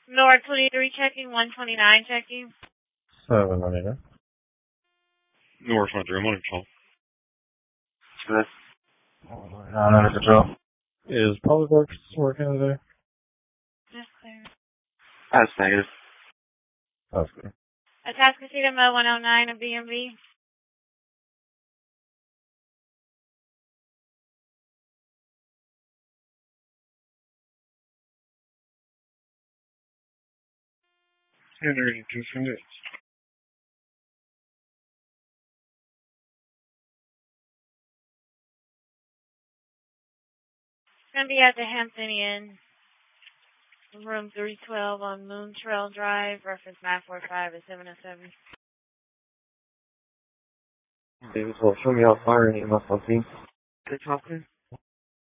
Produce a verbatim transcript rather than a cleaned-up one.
North twenty-three checking, one twenty-nine checking. seven ninety-nine. North twenty-three, I'm on control. Good. nine under control. Is Public Works working today? Yes, sir. That's negative. That's good. Atascocita Mo one oh nine of B M V. ten eighty-two Phoenix. It's going to be at the Hampton Inn, room three twelve on Moon Trail Drive, reference nine four five at seven oh seven. David, well, show me how far and you must have seen. Good talking.